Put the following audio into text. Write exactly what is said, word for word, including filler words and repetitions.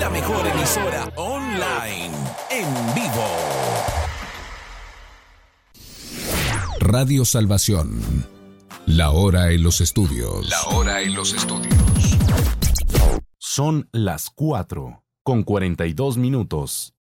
la mejor emisora online, en vivo. Radio Salvación. La hora en los estudios. La hora en los estudios. Son las cuatro con cuarenta y dos minutos.